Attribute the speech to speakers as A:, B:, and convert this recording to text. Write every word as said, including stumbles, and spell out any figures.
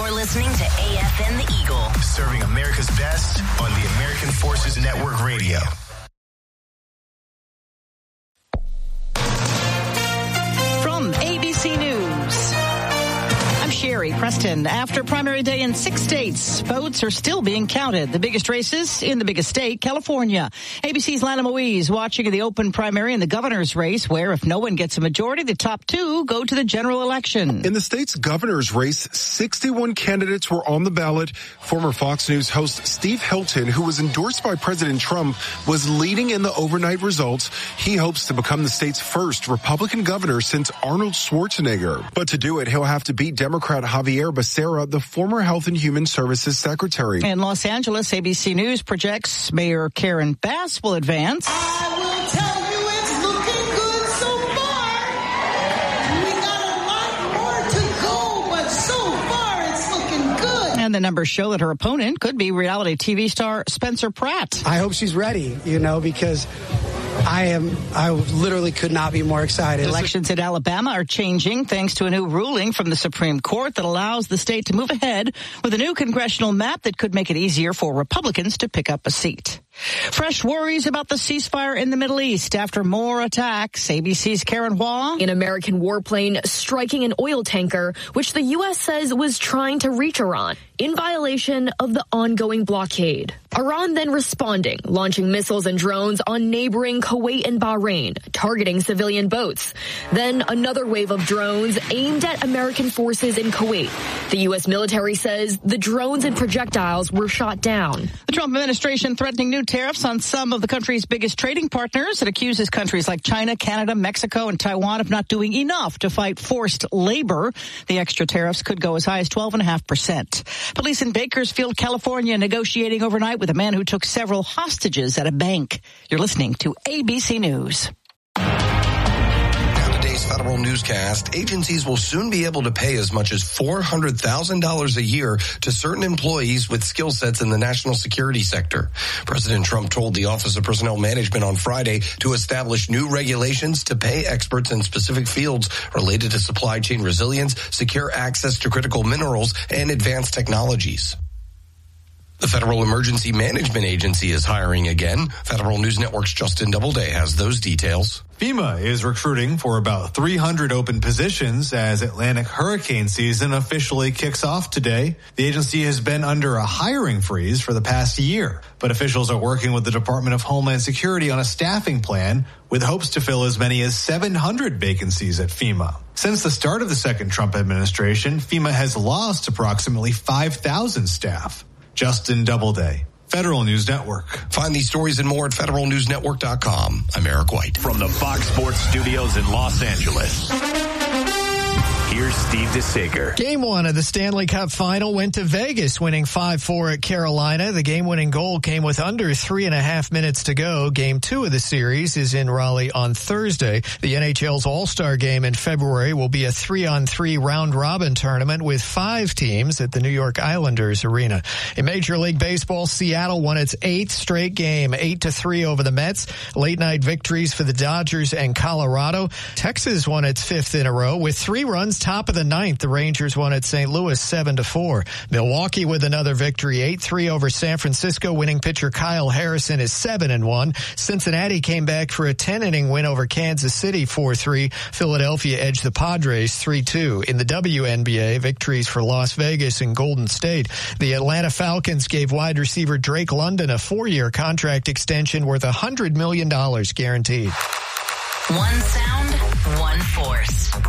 A: You're listening to A F N The Eagle.
B: Serving America's best on the American Forces Network Radio.
C: From A B C News, I'm Sherry Preston. After primary day in six states, votes are still being counted. The biggest races in the biggest state, California. A B C's Lana Moise watching the open primary in the governor's race, where if no one gets a majority, the top two go to the general election.
D: In the state's governor's race, sixty-one candidates were on the ballot. Former Fox News host Steve Hilton, who was endorsed by President Trump, was leading in the overnight results. He hopes to become the state's first Republican governor since Arnold Schwarzenegger. But to do it, he'll have to beat Democrat Javier Becerra, the former Health and Human Services Secretary.
C: In Los Angeles, A B C News projects Mayor Karen Bass will advance.
E: I will tell you it's looking good so far. We got a lot more to go, but so far it's looking good.
C: And the numbers show that her opponent could be reality T V star Spencer Pratt.
F: I hope she's ready, you know, because I am, I literally could not be more excited.
C: Elections in Alabama are changing thanks to a new ruling from the Supreme Court that allows the state to move ahead with a new congressional map that could make it easier for Republicans to pick up a seat. Fresh worries about the ceasefire in the Middle East after more attacks. A B C's Karen Hua.
G: An American warplane striking an oil tanker, which the U S says was trying to reach Iran in violation of the ongoing blockade. Iran then responding, launching missiles and drones on neighboring Kuwait and Bahrain, targeting civilian boats. Then another wave of drones aimed at American forces in Kuwait. The U S military says the drones and projectiles were shot down.
C: The Trump administration threatening new tariffs on some of the country's biggest trading partners. It accuses countries like China, Canada, Mexico, and Taiwan of not doing enough to fight forced labor. The extra tariffs could go as high as twelve point five percent. Police in Bakersfield, California, negotiating overnight with a man who took several hostages at a bank. You're listening to A B C News.
H: Federal newscast, agencies will soon be able to pay as much as four hundred thousand dollars a year to certain employees with skill sets in the national security sector. President Trump told the Office of Personnel Management on Friday to establish new regulations to pay experts in specific fields related to supply chain resilience, secure access to critical minerals, and advanced technologies. The Federal Emergency Management Agency is hiring again. Federal News Network's Justin Doubleday has those details.
I: FEMA is recruiting for about three hundred open positions as Atlantic hurricane season officially kicks off today. The agency has been under a hiring freeze for the past year, but officials are working with the Department of Homeland Security on a staffing plan with hopes to fill as many as seven hundred vacancies at FEMA. Since the start of the second Trump administration, FEMA has lost approximately five thousand staff. Justin Doubleday, Federal News Network.
H: Find these stories and more at federal news network dot com. I'm Eric White.
J: From the Fox Sports Studios in Los Angeles, here's Steve DeSager.
K: Game one of the Stanley Cup Final went to Vegas, winning five four at Carolina. The game-winning goal came with under three and a half minutes to go. Game two of the series is in Raleigh on Thursday. The N H L's All-Star Game in February will be a three-on-three round-robin tournament with five teams at the New York Islanders Arena. In Major League Baseball, Seattle won its eighth straight game, eight to three over the Mets. Late-night victories for the Dodgers and Colorado. Texas won its fifth in a row with three runs top of the ninth. The Rangers won at Saint Louis seven to four. Milwaukee with another victory, eight three over San Francisco. Winning pitcher Kyle Harrison is seven and one. Cincinnati came back for a ten-inning win over Kansas City four three. Philadelphia edged the Padres three two. In the W N B A, victories for Las Vegas and Golden State. The Atlanta Falcons gave wide receiver Drake London a four-year contract extension worth one hundred million dollars guaranteed.
A: One sound, one force.